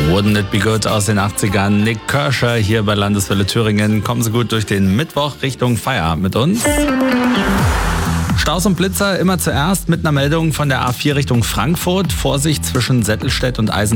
Wouldn't It Be Good aus den 80ern. Nick Kershaw hier bei Landeswelle Thüringen. Kommen Sie gut durch den Mittwoch Richtung Feierabend mit uns. Staus und Blitzer immer zuerst mit einer Meldung von der A4 Richtung Frankfurt. Vorsicht zwischen Settelstedt und